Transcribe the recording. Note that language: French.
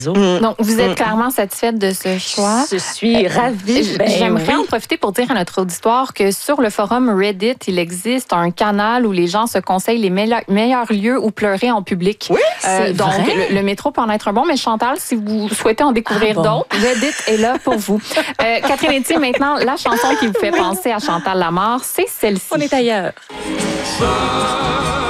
Donc, vous êtes clairement satisfaite de ce choix. Je suis ravie. J'aimerais en profiter pour dire à notre auditoire que sur le forum Reddit, il existe un canal où les gens se conseillent les meilleurs lieux où pleurer en public. Oui, c'est donc, vrai. Le métro peut en être un bon, mais Chantal, si vous souhaitez en découvrir d'autres, Reddit est là pour vous. Catherine Etier, maintenant, la chanson qui vous fait penser à Chantal Lamarre, c'est celle-ci. On est ailleurs.